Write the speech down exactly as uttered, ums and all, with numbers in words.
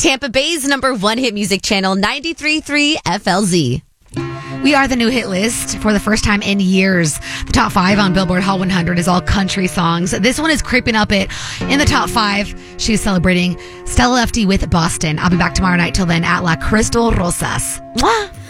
Tampa Bay's number one hit music channel, ninety-three point three F L Z. We are the new hit list for the first time in years. The top five on Billboard Hot one hundred is all country songs. This one is creeping up it in the top five. She's celebrating Stella Lefty with Boston. I'll be back tomorrow night. Till then, at La Crystal Rosas. Mwah!